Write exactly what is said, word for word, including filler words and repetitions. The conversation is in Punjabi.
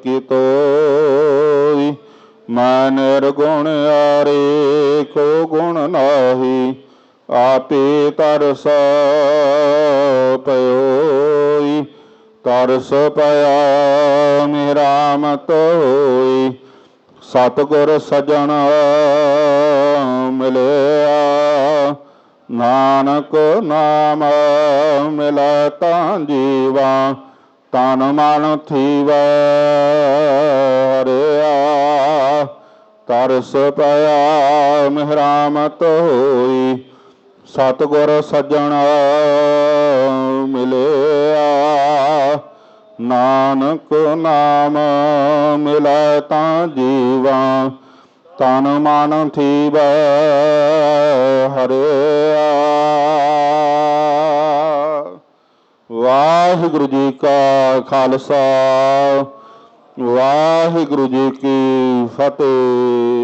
ਕੀ ਤੋਈ। ਮੈਂ ਨਿਰਗੁਣ ਆਰੇ ਕੋ ਗੁਣ ਨਾਹੀ, ਆਪੇ ਤਰਸ ਪਇਓਈ। ਤਰਸ ਪਇਆ ਮੇਰਾ ਮਤ ਹੋਈ, ਸਤਿਗੁਰ ਸਜਣ ਮਿਲਿਆ। ਨਾਨਕ ਨਾਮ ਮਿਲੈ ਤਾਂ ਜੀਵਾ, ਤਨ ਮਨ ਥੀਵੈ ਹਰਿਆ। ਤਰਸ ਪਇਆ ਮਿਹਰਾਮਤ ਹੋਈ, ਸਤਿਗੁਰ ਸੱਜਣ ਮਿਲਿਆ। ਨਾਨਕ ਨਾਮ ਮਿਲੈ ਤਾਂ ਜੀਵਾ, ਤਨ ਮਨ ਥੀਵੈ ਹਰਿਆ। ਵਾਹਿਗੁਰੂ ਜੀ ਕਾ ਖਾਲਸਾ, ਵਾਹਿਗੁਰੂ ਜੀ ਕੀ ਫਤਿਹ।